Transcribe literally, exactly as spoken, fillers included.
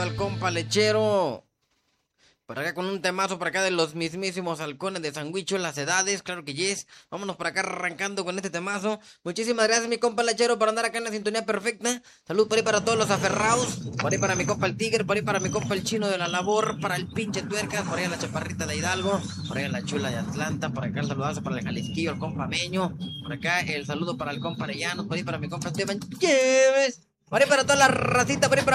Al compa lechero. Por acá con un temazo por acá de los mismísimos halcones de Sandwicho en las edades, claro que yes. Vámonos por acá arrancando con este temazo. Muchísimas gracias mi compa lechero por andar acá en la sintonía perfecta. Salud por ahí para todos los aferrados. Por ahí para mi compa el Tigre, por ahí para mi compa el Chino de la Labor, para el pinche Tuercas, por ahí a la Chaparrita de Hidalgo, por ahí a la Chula de Atlanta, por acá el saludazo para el Jalisquillo, el compa Meño, por acá el saludo para el compa Arellanos, por ahí para mi compa Esteban Lleves, por ahí para toda la racita, por ahí para